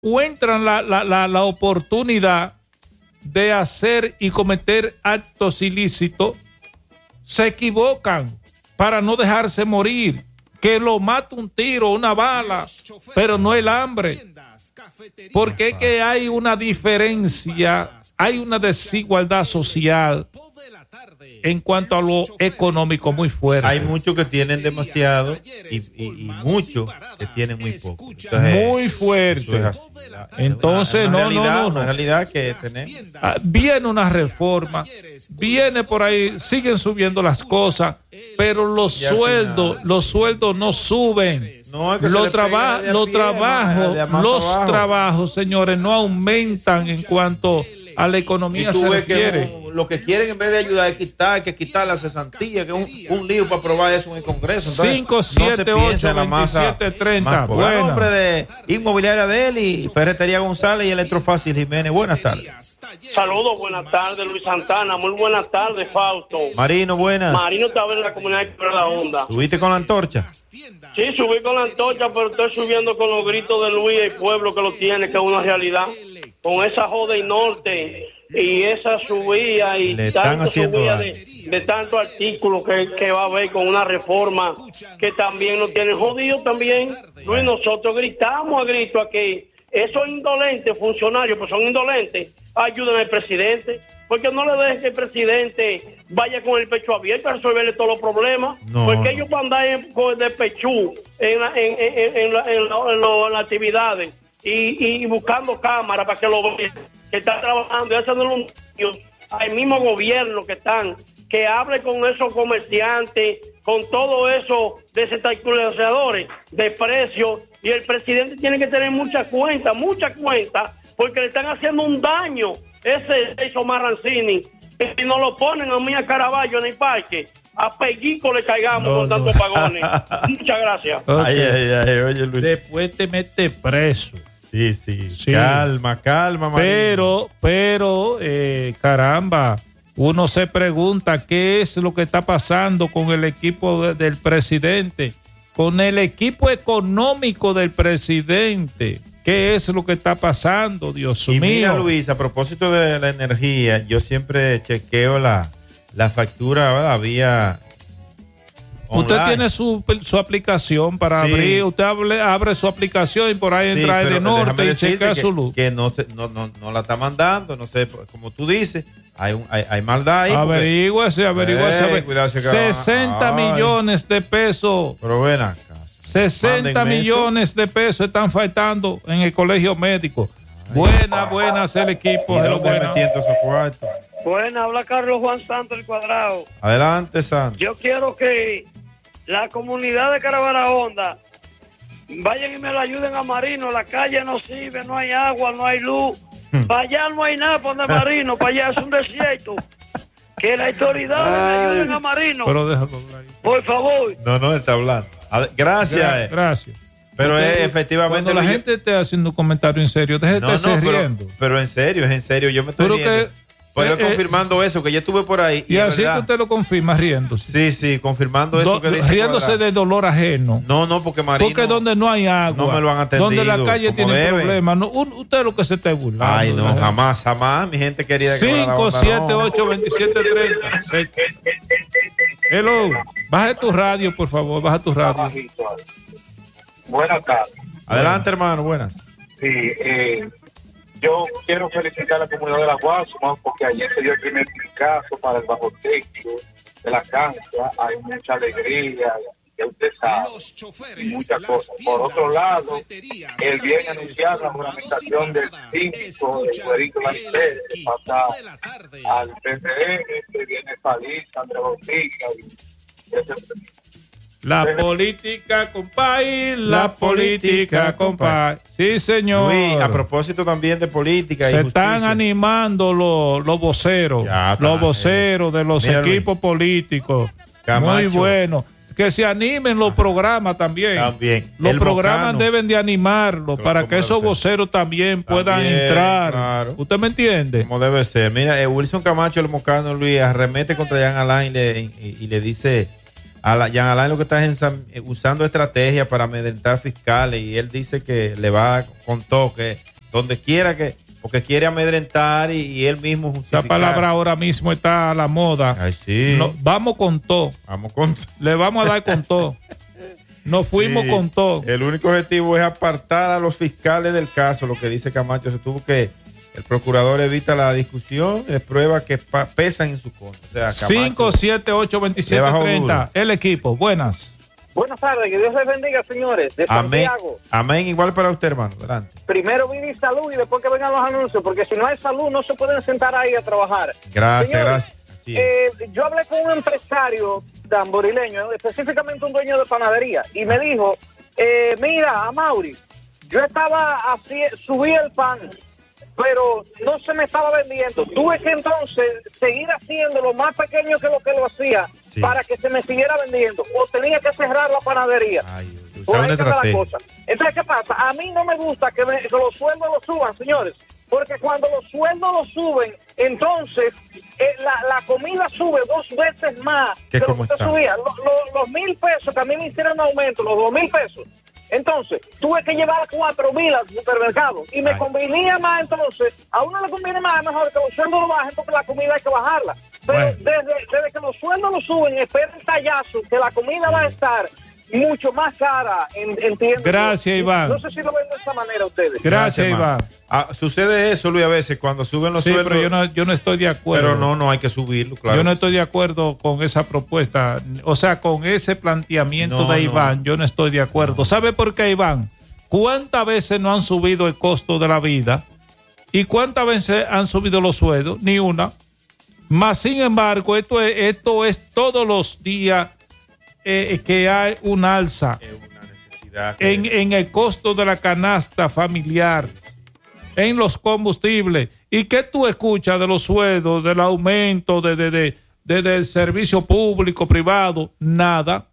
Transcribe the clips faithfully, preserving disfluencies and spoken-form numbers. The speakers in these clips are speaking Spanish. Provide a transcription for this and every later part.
encuentran la, la, la, la oportunidad de hacer y cometer actos ilícitos, se equivocan para no dejarse morir. Que lo mata un tiro, una bala, pero no el hambre. Porque es que hay una diferencia, hay una desigualdad social en cuanto a lo económico muy fuerte. Hay muchos que tienen demasiado y, y, y muchos que tienen muy poco. Entonces, muy fuerte. Es así. Entonces, una, una no, realidad, no, no, no. Una realidad que tenemos. Ah, viene una reforma, viene por ahí, siguen subiendo las cosas, pero los sueldos, los sueldos no suben. No, es que los traba los pie, trabajos, no, los abajo. trabajos, señores, no aumentan en cuanto a la economía se refiere. Que lo que quieren en vez de ayudar es quitar, que quitar la cesantía, que es un, un lío para aprobar eso en el Congreso. cinco siete ocho veintisiete treinta. Bueno, nombre de Inmobiliaria de él y Ferretería González y Electrofácil Jiménez. Buenas tardes. Saludos, buenas tardes, Luis Santana. Muy buenas tardes, Fausto. Marino, buenas. Marino estaba en la comunidad de la Onda. ¿Subiste con la antorcha? Sí, subí con la antorcha, pero estoy subiendo con los gritos de Luis y el pueblo que lo tiene, que es una realidad. Con esa joda y norte y esa subida y Le tanto subida de, de tantos artículos que, que va a haber con una reforma que también nos tienen jodidos también. Luis, nosotros gritamos a grito aquí. Esos indolentes funcionarios, pues son indolentes, ayuden al presidente, porque no le dejen que el presidente vaya con el pecho abierto a resolverle todos los problemas, no, porque no. ellos van a andar en, con el pechú en, la, en, en, en, en, la, en, la, en, la, en las actividades y, y buscando cámaras para que lo vean, que están trabajando y haciendo los niños al mismo gobierno que están, que hable con esos comerciantes, con todo eso desestabilizadores de precios. Y el presidente tiene que tener mucha cuenta, mucha cuenta, porque le están haciendo un daño. Ese eso Marrancini, que si no lo ponen a mí a Caraballo en el parque, a Pellico le caigamos no, con no. tantos pagones. Muchas gracias. Okay. Ay, ay, ay, oye, Luis. Después te mete preso. Sí, sí, sí. Calma, calma, Marino. Pero, pero, eh, caramba, uno se pregunta qué es lo que está pasando con el equipo de, del presidente. Con el equipo económico del presidente, ¿qué es lo que está pasando? Dios y mío. Mira, Luis, a propósito de la energía, yo siempre chequeo la, la factura, ¿verdad? Vía Usted online. tiene su, su aplicación para sí. abrir, usted abre, abre su aplicación y por ahí sí, entra de norte y chequea su luz. Que no, no, no, no la está mandando, no sé, como tú dices, hay, un, hay, hay maldad ahí. Averígüese, averigüese. Eh, sesenta ay. millones de pesos. Pero ven acá. sesenta millones de pesos están faltando en el colegio médico. Ay, buena, buenas el equipo. ¿Y buena. Buena, habla Carlos Juan Santos el Cuadrado. Adelante, Santos. Yo quiero que la comunidad de Caravana Honda vayan y me lo ayuden a Marino. La calle no sirve, no hay agua, no hay luz. Para allá no hay nada, para donde Marino, para allá es un desierto. Que la autoridad me ayuden a Marino. Pero déjalo hablar. Por favor. No, no, está hablando. Gracias. Gra- gracias. Pero es, efectivamente. Cuando la yo... gente esté haciendo un comentario en serio, déjate no, no, riendo. Pero, pero en serio, es en serio. Yo me estoy pero riendo. Que, pero eh, confirmando eh, eso, que yo estuve por ahí. Y, y así que usted lo confirma riéndose. Sí, sí, confirmando eso Do, que dice. Riéndose Cuadrado. De dolor ajeno. No, no, porque Marino. Porque donde no hay agua. No me lo han atendido. Donde la calle tiene debe. problemas. No, usted es lo que se está burlando. Ay, no, jamás, jamás. Mi gente querida. cinco siete ocho veintisiete treinta. Hello. Baja tu radio, por favor. Baja tu radio. Buenas tardes. Adelante, hermano. Buenas. Sí, eh. Yo quiero felicitar a la comunidad de la Guasuma porque ayer se dio el primer caso para el bajo techo de la cancha. Hay mucha alegría, que usted sabe, y muchas cosas. Por otro lado, el bien anunciar la juramentación del síndico, el Juerito Maricel, que pasa al P C M, que viene Feliz, Andrés Bautista y ese. La política, compay, la, la política, compay. Sí, señor. Luis, a propósito también de política. Se y están animando los, los voceros, ya, los voceros eh. de los Mira, equipos Luis. políticos. Camacho. Muy bueno. Que se animen los programas también. También. Los El programas Mocano. deben de animarlos claro, para que esos voceros también, también puedan entrar. Claro. ¿Usted me entiende? Como debe ser. Mira, eh, Wilson Camacho, el Mocano, Luis, arremete contra Jan Alain y, y, y le dice... Jean Alain lo que está es usando estrategia para amedrentar fiscales y él dice que le va con toque donde quiera que, porque quiere amedrentar y, y él mismo justificar. Esa palabra ahora mismo está a la moda. Ay, sí. No, vamos con todo. Vamos con todo. Le vamos a dar con todo. Nos fuimos sí, con todo. El único objetivo es apartar a los fiscales del caso, lo que dice Camacho. Se tuvo que el procurador evita la discusión, es prueba que pa- pesan en su contra. O sea, cinco siete ocho veintisiete treinta. El equipo. Buenas. Buenas tardes, que Dios les bendiga, señores. De Amén. Santiago. Amén. Igual para usted, hermano. Adelante. Primero vivir salud y después que vengan los anuncios, porque si no hay salud no se pueden sentar ahí a trabajar. Gracias, Señores, gracias. Así es. Eh, yo hablé con un empresario tamborileño, específicamente un dueño de panadería, y me dijo, eh, mira, Amaury, yo estaba así, subí el pan, pero no se me estaba vendiendo. Tuve que entonces seguir haciendo lo más pequeño que lo que lo hacía sí. para que se me siguiera vendiendo. O tenía que cerrar la panadería. Ay, Por ahí está la cosa. Entonces, ¿qué pasa? A mí no me gusta que, me, que los sueldos los suban, señores. Porque cuando los sueldos los suben, entonces eh, la, la comida sube dos veces más que lo que usted subía. Los, los, los mil pesos que a mí me hicieron aumento, los dos mil pesos. Entonces, tuve que llevar cuatro mil al supermercado y me Ay. convenía más, entonces, a uno le conviene más, mejor que los sueldos lo bajen porque la comida hay que bajarla. Pero bueno. desde, desde que los sueldos lo suben, espera el tallazo, que la comida sí. va a estar mucho más cara, entiendo. Gracias, Iván. No sé si lo ven de esa manera ustedes. Gracias, Gracias Iván. Ah, sucede eso, Luis, a veces cuando suben los sí, sueldos. pero yo no, yo no estoy de acuerdo. Pero no, no hay que subirlo, claro. Yo no estoy de acuerdo con esa propuesta, o sea, con ese planteamiento no, de Iván, no. yo no estoy de acuerdo. No. ¿Sabe por qué, Iván? ¿Cuántas veces no han subido el costo de la vida? ¿Y cuántas veces han subido los sueldos? Ni una. Más sin embargo, esto es, esto es todos los días eh, que hay un alza es una necesidad que... en, en el costo de la canasta familiar, en los combustibles. ¿Y qué tú escuchas de los sueldos, del aumento de, de, de, de, del servicio público, privado? Nada.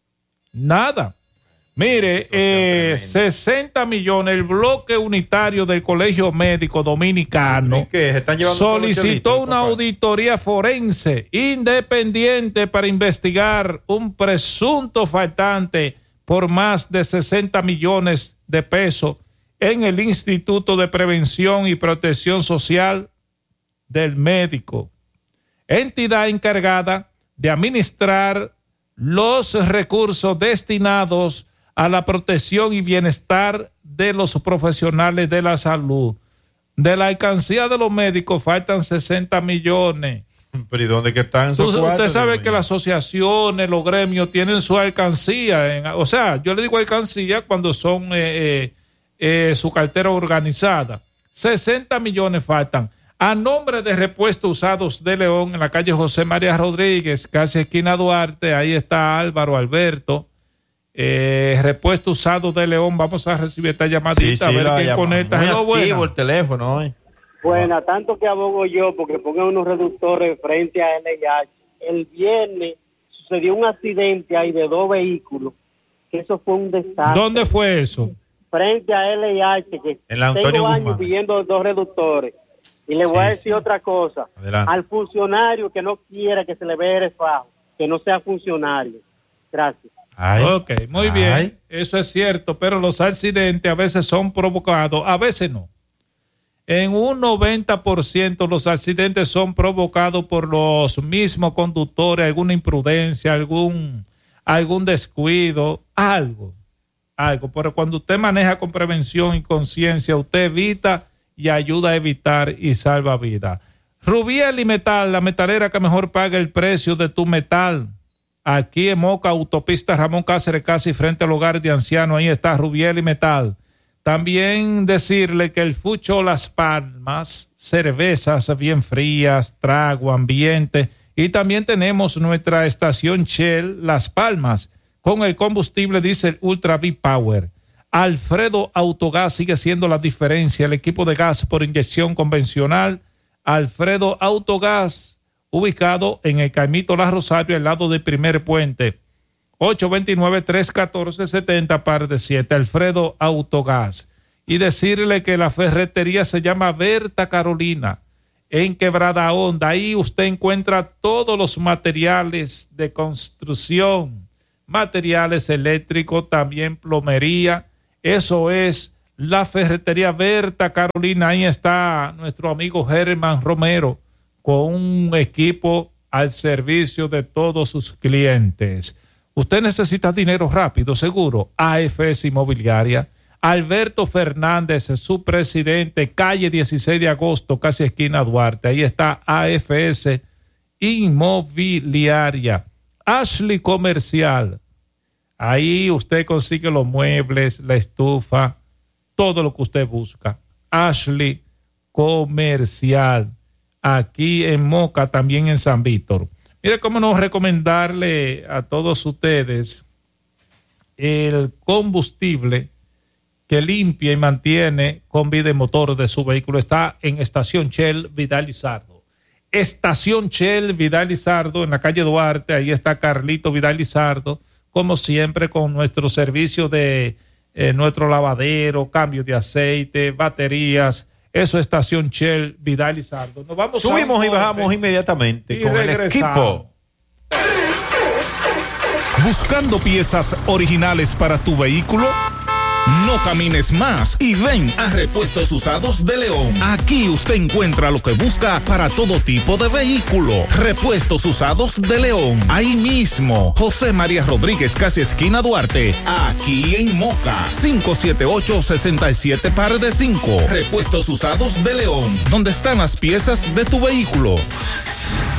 Nada. Mire, eh, sesenta millones, el bloque unitario del Colegio Médico Dominicano solicitó una auditoría forense independiente para investigar un presunto faltante por más de sesenta millones de pesos en el Instituto de Prevención y Protección Social del Médico, entidad encargada de administrar los recursos destinados a la protección y bienestar de los profesionales de la salud. De la alcancía de los médicos faltan sesenta millones. Pero ¿y dónde que están esos Usted, cuatro, usted sabe que las asociaciones, los gremios tienen su alcancía. En, o sea, yo le digo alcancía cuando son eh, eh, eh, su cartera organizada. sesenta millones faltan. A nombre de Repuestos Usados de León, en la calle José María Rodríguez, casi esquina Duarte, ahí está Álvaro Alberto. Eh, Repuesto Usado de León, vamos a recibir esta llamadita, sí, sí, a ver quién llama. Conecta. Muy activo bueno. El teléfono hoy. Buena, tanto que abogo yo porque pongan unos reductores frente a L H. El viernes sucedió un accidente ahí de dos vehículos, que eso fue un desastre. ¿Dónde fue eso? Frente a L H, que en tengo años pidiendo dos reductores. Y le voy sí, a decir sí. otra cosa. Adelante. Al funcionario que no quiera que se le vea el fajo, que no sea funcionario. Gracias. Ay, ok, muy ay. bien, eso es cierto, pero los accidentes a veces son provocados, a veces no. En un noventa por ciento los accidentes son provocados por los mismos conductores, alguna imprudencia, algún, algún descuido, algo, algo. Pero cuando usted maneja con prevención y conciencia, usted evita y ayuda a evitar y salva vidas. Rubiel y Metal, la metalera que mejor paga el precio de tu metal. Aquí en Moca, autopista Ramón Cáceres, casi frente al hogar de ancianos, ahí está Rubiel y Metal. También decirle que el Fucho Las Palmas, cervezas bien frías, trago, ambiente, y también tenemos nuestra estación Shell Las Palmas con el combustible diésel Ultra V-Power. Alfredo Autogas sigue siendo la diferencia, el equipo de gas por inyección convencional. Alfredo Autogas, ubicado en el Caimito La Rosario, al lado del primer puente. ocho dos nueve, tres uno cuatro, siete cero, par de siete, Alfredo Autogas. Y decirle que la ferretería se llama Berta Carolina. en Quebrada Honda. Ahí usted encuentra todos los materiales de construcción, materiales eléctricos, también plomería. Eso es la Ferretería Berta Carolina. Ahí está nuestro amigo Germán Romero con un equipo al servicio de todos sus clientes. Usted necesita dinero rápido, seguro. A F S Inmobiliaria. Alberto Fernández, su presidente, calle dieciséis de agosto, casi esquina Duarte. Ahí está A F S Inmobiliaria. Ashley Comercial. Ahí usted consigue los muebles, la estufa, todo lo que usted busca. Ashley Comercial. Aquí en Moca, también en San Víctor. Mire cómo no recomendarle a todos ustedes el combustible que limpia y mantiene con vida y motor de su vehículo. Está en Estación Shell Vidal Lizardo. Estación Shell Vidal Lizardo en la calle Duarte. Ahí está Carlito Vidal Lizardo, como siempre, con nuestro servicio de eh, nuestro lavadero, cambio de aceite, baterías. Eso es Estación Shell Vidal Lizardo. Nos vamos Subimos y bajamos inmediatamente y con el regresamos. equipo. ¿Buscando piezas originales para tu vehículo? No camines más y ven a Repuestos Usados de León. Aquí usted encuentra lo que busca para todo tipo de vehículo. Repuestos Usados de León. Ahí mismo, José María Rodríguez, casi esquina Duarte. Aquí en Moca. cinco siete ocho, seis siete par de cinco. Repuestos Usados de León. Donde están las piezas de tu vehículo.